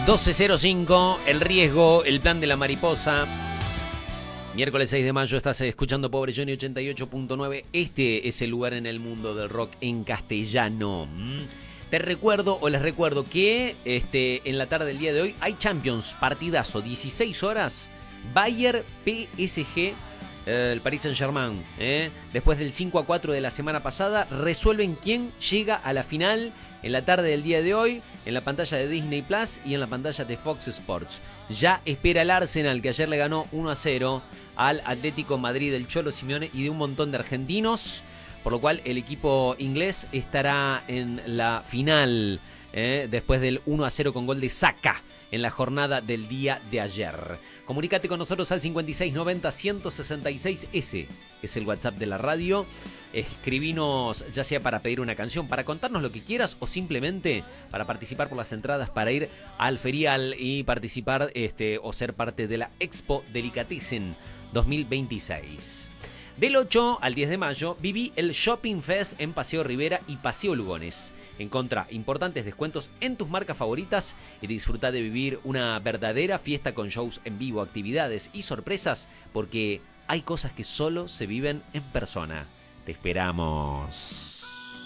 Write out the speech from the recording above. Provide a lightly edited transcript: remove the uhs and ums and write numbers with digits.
12:05, el riesgo, el plan de la mariposa. Miércoles 6 de mayo estás escuchando Pobre Johnny 88.9. Este es el lugar en el mundo del rock en castellano. Te recuerdo o les recuerdo que en la tarde del día de hoy hay Champions, partidazo, 16 horas, Bayern PSG, el Paris Saint-Germain. Después del 5-4 de la semana pasada, resuelven quién llega a la final en la tarde del día de hoy, en la pantalla de Disney Plus y en la pantalla de Fox Sports. Ya espera el Arsenal, que ayer le ganó 1-0 al Atlético Madrid del Cholo Simeone y de un montón de argentinos, por lo cual el equipo inglés estará en la final después del 1-0 con gol de Saka en la jornada del día de ayer. Comunícate con nosotros al 5690-166. Ese es el WhatsApp de la radio. Escribinos ya sea para pedir una canción, para contarnos lo que quieras o simplemente para participar por las entradas para ir al ferial y participar o ser parte de la Expo Delicatessen 2026. Del 8 al 10 de mayo viví el Shopping Fest en Paseo Rivera y Paseo Lugones. Encontrá importantes descuentos en tus marcas favoritas y disfruta de vivir una verdadera fiesta con shows en vivo, actividades y sorpresas, porque hay cosas que solo se viven en persona. Te esperamos.